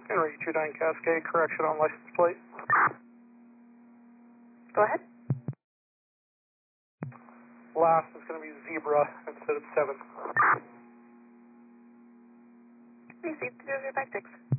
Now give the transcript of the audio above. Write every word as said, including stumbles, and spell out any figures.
Henry two nine Cascade, correction on license plate. Go ahead. Last is going to be zebra instead of seven. Received two zero five six.